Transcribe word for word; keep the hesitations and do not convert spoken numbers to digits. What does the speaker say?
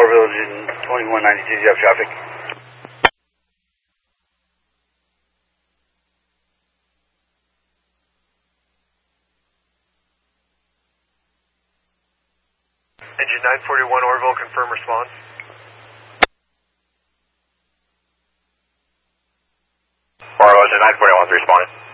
Orville, engine twenty-one ninety-two, you have traffic. Engine nine forty-one Orville, confirm response. Orville, engine nine forty-one, responding.